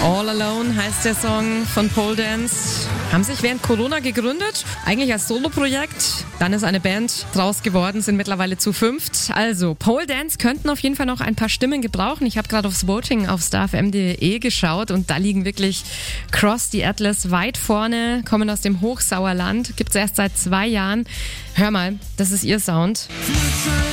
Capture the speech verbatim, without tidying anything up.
All Alone heißt der Song von Pole Dance. Haben sich während Corona gegründet, eigentlich als Soloprojekt. Dann ist eine Band draus geworden, sind mittlerweile zu fünft. Also, Pole Dance könnten auf jeden Fall noch ein paar Stimmen gebrauchen. Ich habe gerade aufs Voting auf star f m punkt d e geschaut und da liegen wirklich Cross the Atlas weit vorne, kommen aus dem Hochsauerland, gibt es erst seit zwei Jahren. Hör mal, das ist ihr Sound.